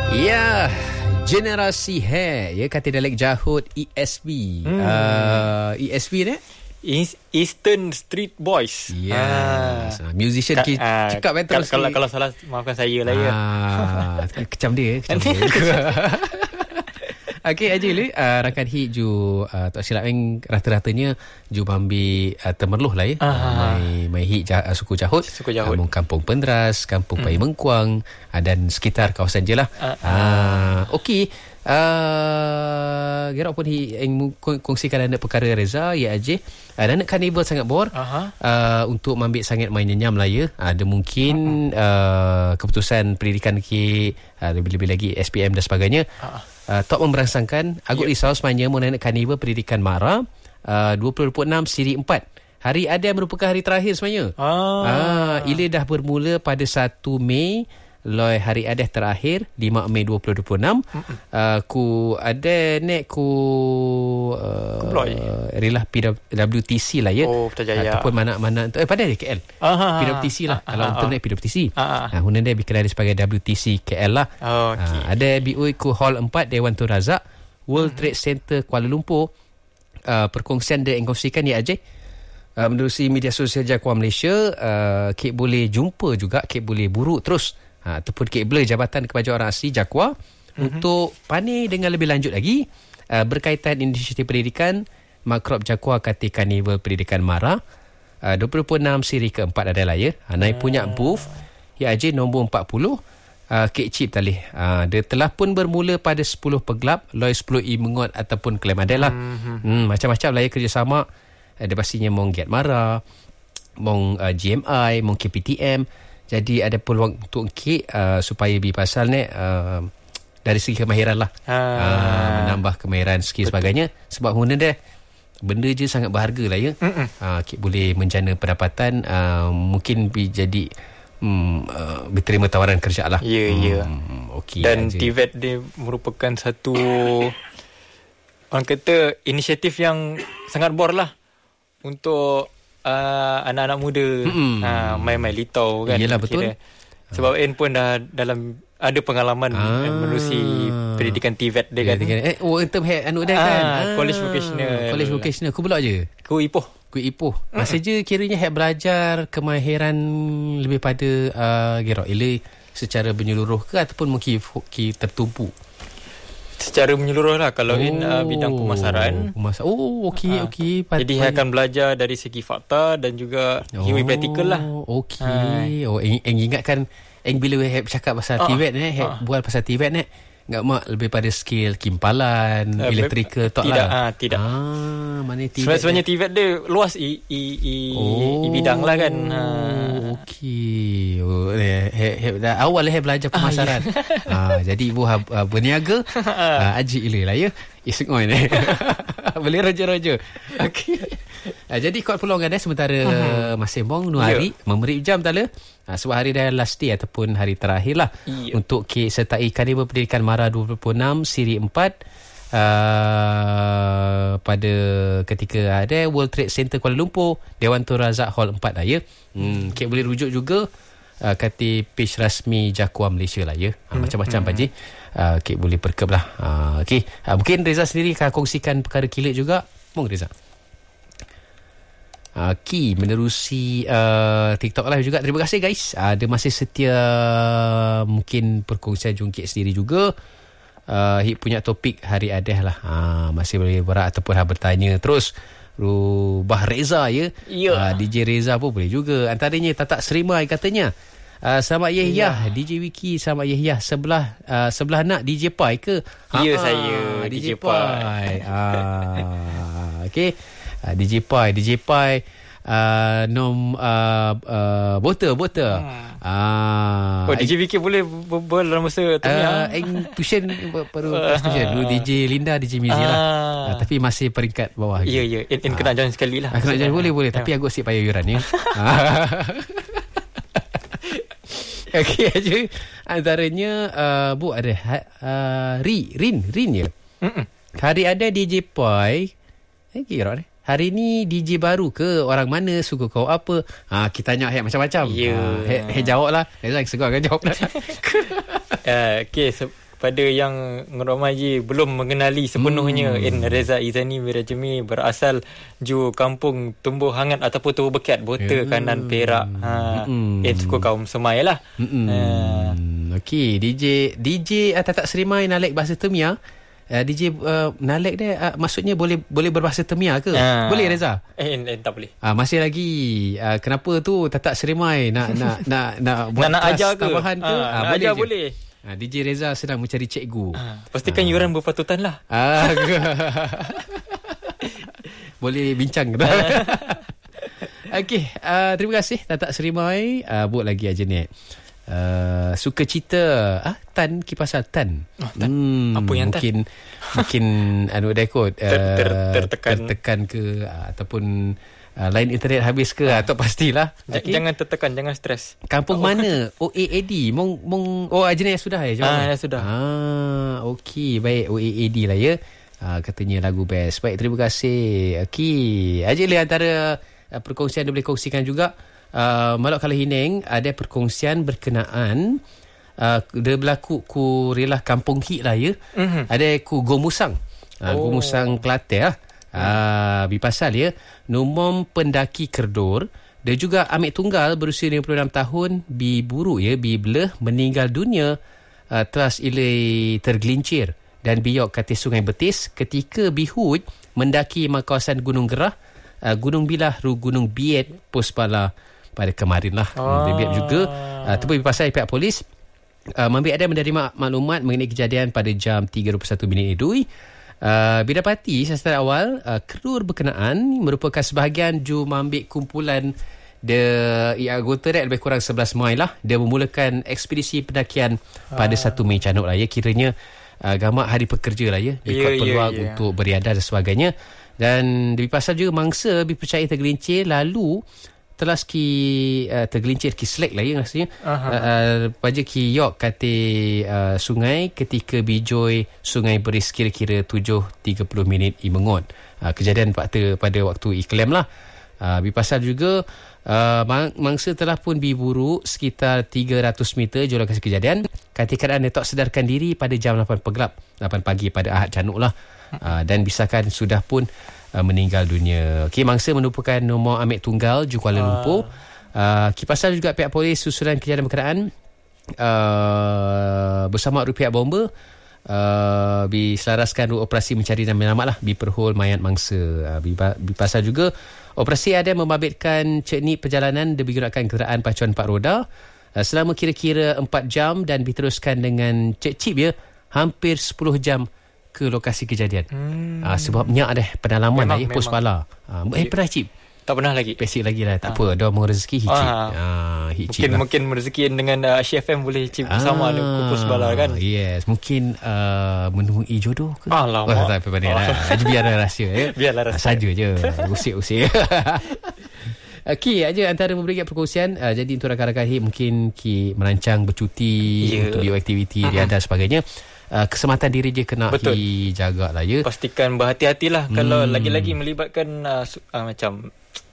Ya, generasi hair ya, kata dialek Jahut ESB. ESB ni Eastern Street Boys. Ya, musician cakap terus. Kalau salah maafkan saya lah ya. Kecam dia. Okey Haji, rakan hit ju tak silap rata-ratanya ju ambil temerloh lah ya. Mai hit suku Jahut. Kampung Penderas, Kampung Pai Mengkuang dan sekitar kawasan je lah. Okey. Gerak pun yang kongsikan anda perkara Reza ya Haji. Dan carnival sangat bor untuk ambil sangat main nyam lah ya. Ada mungkin keputusan pendidikan lebih-lebih lagi SPM dan sebagainya. Tok memberangsangkan Agut risau sebenarnya mengenai carnival pendidikan MARA 2026 siri 4. Hari ada merupakan hari terakhir sebenarnya. Ia dah bermula pada 1 Mei. Loi hari adah terakhir 5 Mei 2026. Ku ada nek ku rilah PWTC lah ya. Ataupun mana-mana pada dia KL. PWTC lah. Kalau untuk nek PWTC. Hunan dia dikenali sebagai WTC KL lah. Ada BUI ku Hall 4 Dewan Tun Razak World Trade Center Kuala Lumpur. Perkongsian dia yang kongsikan ya Ajay. Menerusi media sosial Jaguar Malaysia, Kek boleh jumpa juga, Kek boleh buruk terus ataupun kabel Jabatan Kemajuan Orang Asli Jaguar untuk panik dengan lebih lanjut lagi berkaitan inisiatif pendidikan Makrab Jaguar kata Carnival Pendidikan MARA 2026 siri keempat adalah ya. Naik punya booth ya Haji nombor 40 Kek Cip talih. Dia telah pun bermula pada 10 pegelap Loi 10 Mengot ataupun Kelem Adel lah. Macam-macam lah ya kerjasama. Ada pastinya mong Get MARA, mong GMI, mong KPTM. Jadi ada peluang untuk Kek supaya pasal ni dari segi kemahiran lah. Menambah kemahiran skill sebagainya. Sebab huna dia benda je sangat berharga lah ya. Kek boleh menjana pendapatan, mungkin jadi berterima tawaran kerja lah. Ya. Okay, dan TVET dia merupakan satu orang kata inisiatif yang sangat bor lah untuk anak-anak muda main-main litau kan. Yelah betul. Sebab N pun dah dalam ada pengalaman menerusi pendidikan TVET dia kan. Term anu dia kan. College vocational. Ku pula je. Ku Ipoh. Masa je kiranya belajar kemahiran lebih pada gerok ile secara menyeluruh ke ataupun mungkin tertumpu. Secara menyeluruh lah. Kalau bidang pemasaran. Okey. Jadi akan belajar dari segi fakta dan juga human practical lah. Okey. Ingatkan bila bercakap pasal TVET ni, buat pasal TVET ni, enggak mak lebih pada skill kimpalan, elektrikal tak lah. Tidak. Mana TVET? Sebenarnya TVET dia luas bidang lah kan. Okey. Dah awal belajar pemasaran. Jadi ibu berniaga aji ile lah ya. Isengoi ni. Boleh raja-raja. Okey. Jadi kuat peluang ada sementara masih bong hari memberi jam tala. Sebab hari dah last day ataupun hari terakhir lah untuk sertai Carnival Pendidikan MARA 2026 siri 4 pada ketika ada World Trade Center Kuala Lumpur Dewan Tun Razak Hall 4 lah ya. Kek boleh rujuk juga kata page rasmi Jaguar Malaysia lah ya. Macam-macam Pak Haji. Kek boleh perkeb lah. Okey. Mungkin Reza sendiri akan kongsikan perkara kilat juga. Mong Reza. Menerusi TikTok live juga. Terima kasih guys. Ada masih setia mungkin perkongsian jungkit sendiri juga. Hip punya topik hari adah lah. Masih boleh berat ataupun bertanya terus. Rubah Reza ya. DJ Reza pun boleh juga. Antaranya Tatak Serimai katanya. Selamat Yahya, DJ Wiki. Selamat Yahya. Sebelah nak DJ Pai ke? Ya saya DJ Pai. Okey. DJ Pai Bota DJ Vicky boleh berbual dalam masa tuition baru tuition dulu DJ Linda DJ Mizi lah. Tapi masih peringkat bawah. Ya kena join sekali lah. Kena join boleh tapi aku asyik payah yuran ya. Okey aja. Antaranya Bu ada Rin ya. Hari ada DJ Pai. Kira ni. Hari ni DJ baru ke? Orang mana? Suka kau apa? Kita tanya macam-macam. Jawab lah. Segar kan jawab lah. Okay, kepada yang Ngoromaji belum mengenali sepenuhnya Reza Izani Mirajemi berasal ju kampung Tumbuh Hangat ataupun Tumbuh Bekat, Bota Kanan Perak. Suku kaum Semai lah. Okey, DJ Tatak Serimai Nalek bahasa Temia. DJ Nalek dia maksudnya boleh berbahasa Temia ke? Boleh Reza? Tak boleh. Masih lagi kenapa tu Tatak Serimai nak buat nak ajar ke? Tambahan ke? Boleh je. Boleh. DJ Reza sedang mencari cikgu. Pastikan yuran berpatutan lah. Boleh bincang ke? Okey, terima kasih Tatak Serimai. Buat lagi aja ni. Sukacita Tan Kipasal Tan. Apa yang mungkin anu dah kot tertekan ke ataupun line internet habis ke atau pastilah. Jangan tertekan, jangan stres. Kampung mana? OAAD mong jenis sudah ya sudah. Okey, baik, OAAD lah ya. Katanya lagu best. Baik, terima kasih. Okey, Ajil antara perkongsian dia boleh kongsikan juga. Malak Kala Hineng ada perkongsian berkenaan dia berlaku ku relah Kampung Hik lah ya. Ada ku Gomusang. Gomusang Kelantan bipasal ya. Numom pendaki Kerdor dan juga Amik Tunggal berusia 56 tahun biburu ya, bibelah meninggal dunia teras ilai tergelincir dan biok kati Sungai Betis ketika bihud mendaki kawasan Gunung Gerah, Gunung Bilah, Gunung Biet, Puspala pada kemarin lah. Biar juga tu pasal pihak polis Mambik ada menerima maklumat mengenai kejadian pada jam 3.21 minit Idui. Bidapati secara awal Kerdor berkenaan merupakan sebahagian ju Mambik kumpulan anggota lebih kurang 11 Mai lah. Dia memulakan ekspedisi pendakian pada 1 Mei Canuk lah ya. Kiranya gamak hari pekerja lah ya. Ikut peluang untuk beriadah dan sebagainya. Dan di pasal juga mangsa dipercayai tergelincir lalu telah tergelincir ki selek lah ya maksudnya. Paja ki yok kate sungai ketika bijoi sungai beris kira-kira 7.30 minit imengot. Kejadian pada waktu iklim lah. Bipasal juga mangsa telah pun diburu sekitar 300 meter jauh lokasi kejadian. Keadaan dia tak sedarkan diri pada jam 8 pagi pada Ahad Canuk lah. Dan bisahkan sudah pun meninggal dunia. Okey, mangsa merupakan nombor Amik Tunggal ju Kuala Lumpur. Kipasal juga pihak polis susulan kejadian berkenaan bersama pihak bomba diselaraskan operasi mencari dan menyelamat lah diperhol mayat mangsa. Bipasal juga operasi ada membabitkan ceknik perjalanan digunakan kenderaan pacuan 4 roda selama kira-kira 4 jam dan diteruskan dengan cek-cip ya hampir 10 jam ke lokasi kejadian. Sebabnya ada pendalaman lah ya Puspala. Pernah cip? Tak pernah lagi. Basic lagi lah. Tak apa. Ada mau rezeki hicip. Mungkin rezeki dengan CFM boleh cip bersama dengan Puspala kan? Yes. Mungkin menemui jodoh ke? Alamak. Tak apa-apa. Biarlah rahsia ya. Biarlah rahsia. Saja je. Usik-usik. Okey, aja antara memberikan perkongsian. Jadi untuk rakan-rakan HIP mungkin merancang bercuti untuk aktiviti riadah sebagainya. Keselamatan diri je kena dijaga lah ya. Pastikan berhati-hatilah kalau lagi-lagi melibatkan macam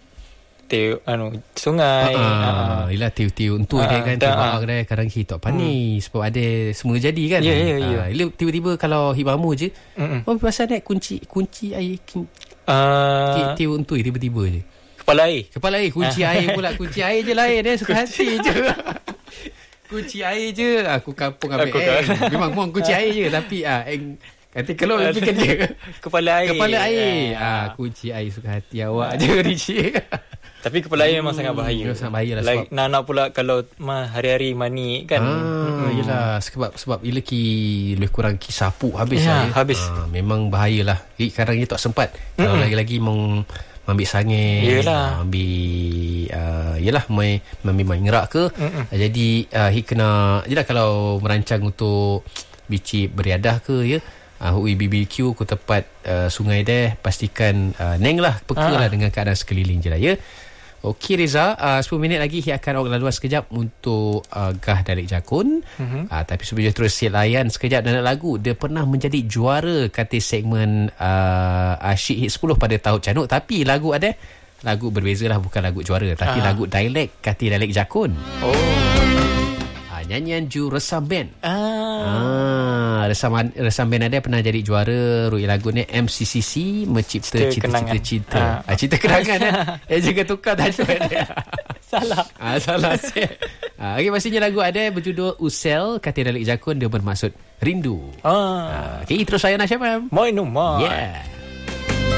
sungai. Ialah tiu-tiu untuk dia kan tebak dia kadang kita panis sebab ada semua jadi kan. Tiba-tiba kalau hibamu je pasal naik kunci air tiu untuk tiba-tiba je kepala air kunci air pula. Kunci air je lain dia suka hati je. Kunci air je. Aku kampung ambil memang mohon kunci air je. Tapi nanti kalau pergi kerja Kepala air kunci air suka hati awak je Richie. Tapi kepala air memang sangat bahaya. Sangat bahaya lah sebab nak pula kalau hari-hari mani kan. Yelah sebab bila lebih kurang sapu habis habis. Memang bahayalah. Sekarang ni tak sempat. Kalau lagi-lagi ambil sangit, memang ngerak ke. Jadi kena jelah kalau merancang untuk bicip beriadah ke ya. Hui BBQ ke tempat sungai deh, pastikan neng lah peka lah dengan keadaan sekeliling je lah ya. Okey Reza, 10 minit lagi akan awak laluan sekejap untuk Gah Dalik Jakun. Tapi sebelum terus layan sekejap dan lagu. Dia pernah menjadi juara kata segmen Asyik Hit 10 pada tahun Canuk. Tapi lagu berbeza lah, bukan lagu juara tapi lagu dialek kata Dalik Jakun. Nyanyian Ju Resam Band. Resam band ada pernah jadi juara. Rui lagu ni MCCC mencipta cita-cita cinta. Cerita kenangan jangan tukar tajuk dia. Salah sikit. Okay, pastinya lagu ada berjudul Usel. Kata Dalik Jakun dia bermaksud rindu. Okay, terus saya Nasyam. Moi Numar. Yeah.